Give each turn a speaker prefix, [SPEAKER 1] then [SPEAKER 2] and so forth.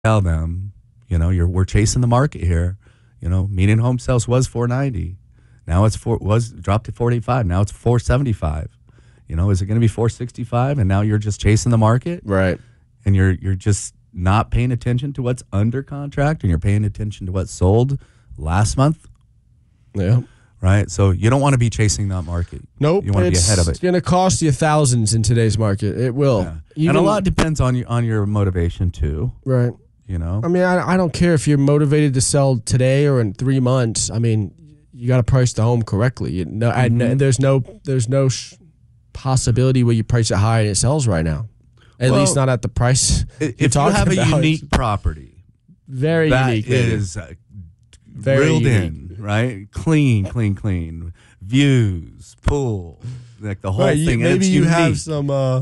[SPEAKER 1] tell them, we're chasing the market here. Median home sales was 490. Now was dropped to 485. Now it's 475. Is it going to be 465? And now you're just chasing the market,
[SPEAKER 2] Right.
[SPEAKER 1] and you're just not paying attention to what's under contract, and you're paying attention to what sold last month.
[SPEAKER 2] Yeah.
[SPEAKER 1] Right. So you don't want to be chasing that market.
[SPEAKER 2] Nope.
[SPEAKER 1] You want to be ahead of it.
[SPEAKER 2] It's going to cost you thousands in today's market. It will.
[SPEAKER 1] Yeah. And a lot depends on your motivation too.
[SPEAKER 2] Right.
[SPEAKER 1] I
[SPEAKER 2] mean, I don't care if you're motivated to sell today or in 3 months. I mean, you got to price the home correctly. There's no possibility where you price it high and it sells right now. At least not at the price.
[SPEAKER 1] If you have a unique property,
[SPEAKER 2] very unique,
[SPEAKER 1] that is drilled in, right? Clean, views, pool, like the whole thing.
[SPEAKER 2] Maybe
[SPEAKER 1] it's
[SPEAKER 2] you
[SPEAKER 1] unique.
[SPEAKER 2] have some.